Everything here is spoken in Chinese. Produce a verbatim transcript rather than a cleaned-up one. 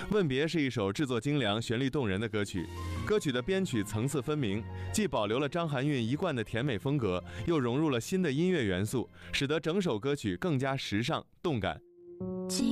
问别是一首制作精良、旋律动人的歌曲，歌曲的编曲层次分明，既保留了张含韵一贯的甜美风格，又融入了新的音乐元素，使得整首歌曲更加时尚动感。